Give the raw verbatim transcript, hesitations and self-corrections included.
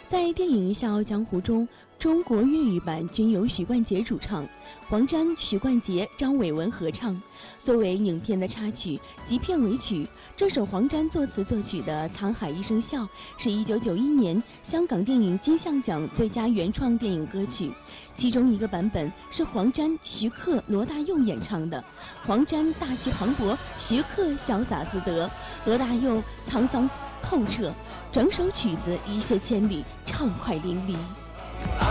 在电影《笑傲江湖》中，中国粤语版均由许冠杰主唱，黄沾、许冠杰、张伟文合唱。作为影片的插曲及片尾曲，这首黄沾作词作曲的《沧海一声笑》是一九九一年香港电影金像奖最佳原创电影歌曲。其中一个版本是黄沾、徐克、罗大佑演唱的，黄沾大气磅礴，徐克潇洒自得，罗大佑沧桑透彻，整首曲子一泻千里，畅快淋漓。